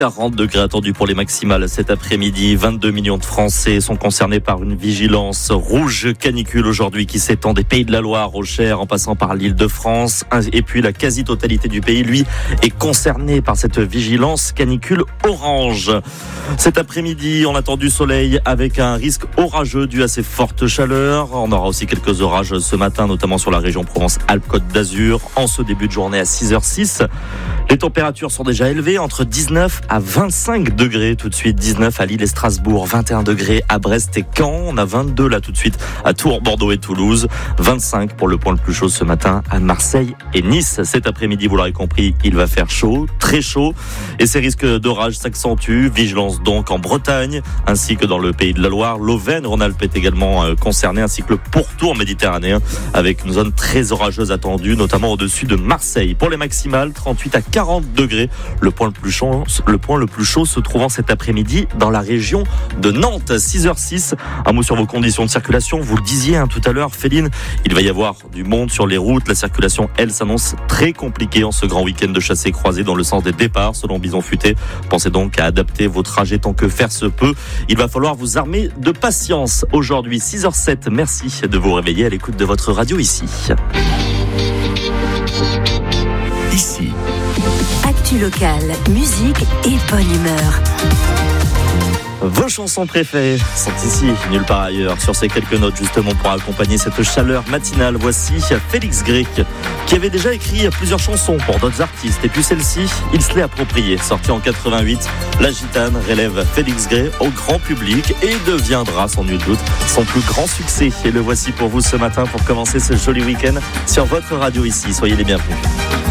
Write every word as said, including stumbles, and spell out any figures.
quarante degrés attendus pour les maximales cet après-midi. vingt-deux millions de Français sont concernés par une vigilance rouge canicule aujourd'hui qui s'étend des Pays de la Loire au Cher en passant par l'Île-de-France. Et puis la quasi-totalité du pays, lui, est concernée par cette vigilance canicule orange. Cet après-midi, on attend du soleil avec un risque orageux dû à ces fortes chaleurs. On aura aussi quelques orages ce matin, notamment sur la région Provence-Alpes-Côte d'Azur. En ce début de journée à six heures six, les températures sont déjà élevées, entre dix-neuf à vingt-cinq degrés tout de suite. dix-neuf à Lille et Strasbourg, vingt et un degrés à Brest et Caen. On a vingt-deux là tout de suite à Tours, Bordeaux et Toulouse. vingt-cinq pour le point le plus chaud ce matin à Marseille et Nice. Cet après-midi, vous l'aurez compris, il va faire chaud, très chaud. Et ces risques d'orage s'accentuent. Vigilance donc en Bretagne, ainsi que dans le Pays de la Loire. L'Auvergne-Rhône-Alpes est également concernée, ainsi que le pourtour méditerranéen, avec une zone très orageuse attendue, notamment au-dessus de Marseille. Pour les maximales, trente-huit à quarante degrés. Le point le plus chaud, le point le plus chaud se trouvant cet après-midi dans la région de Nantes. six heures six. Un mot sur vos conditions de circulation. Vous le disiez hein, tout à l'heure, Féline, il va y avoir du monde sur les routes. La circulation, elle, s'annonce très compliquée en ce grand week-end de chassés croisés dans le sens des départs, selon Bison Futé. Pensez donc à adapter vos trajets tant que faire se peut. Il va falloir vous armer de patience aujourd'hui. six heures sept. Merci de vous réveiller à l'écoute de votre radio ici. Ici. Actu locale, musique et bonne humeur. Vos chansons préférées sont ici, nulle part ailleurs. Sur ces quelques notes, justement, pour accompagner cette chaleur matinale, voici Félix Gray, qui avait déjà écrit plusieurs chansons pour d'autres artistes. Et puis celle-ci, il se l'est appropriée. Sortie en quatre-vingt-huit, La Gitane relève Félix Gray au grand public et deviendra, sans nul doute, son plus grand succès. Et le voici pour vous ce matin, pour commencer ce joli week-end sur votre radio ici. Soyez les bienvenus.